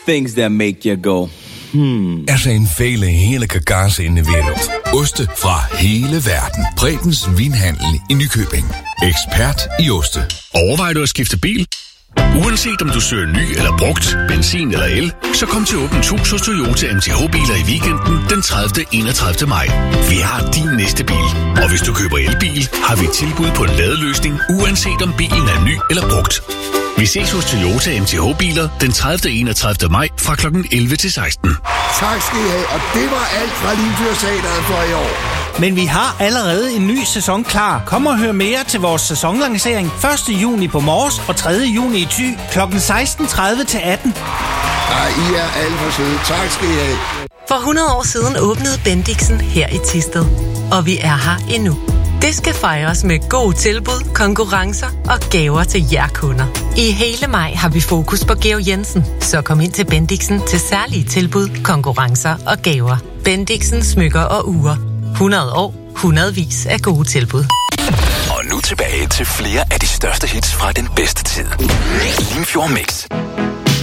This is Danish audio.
things that make you go, Er zijn vele heerlijke kazen in de wereld. Oste fra hele verden. Prebens Vinhandel i Nykøbing. Ekspert i oste. Overvejer du at skifte bil? Uanset om du søger ny eller brugt, benzin eller el, så kom til Åbent Hus hos Toyota MTH-biler i weekenden den 30. 31. maj. Vi har din næste bil. Og hvis du køber elbil, har vi et tilbud på en ladeløsning, uanset om bilen er ny eller brugt. Vi ses hos Toyota MTH-biler den 30. 31. maj fra kl. 11 til 16. Tak skal I have, og det var alt fra Limfjordsteatret for i år. Men vi har allerede en ny sæson klar. Kom og hør mere til vores sæsonlancering 1. juni på Mors og 3. juni i Thy kl. 16:30 til 18. Ej, I er alle for søde. Tak skal I have. For 100 år siden åbnede Bendixen her i Thisted. Og vi er her endnu. Det skal fejres med gode tilbud, konkurrencer og gaver til jer kunder. I hele maj har vi fokus på Georg Jensen, så kom ind til Bendixen til særlige tilbud, konkurrencer og gaver. Bendixen smykker og ure. 100 år, hundredvis af gode tilbud. Og nu tilbage til flere af de største hits fra den bedste tid. Limfjord Mix.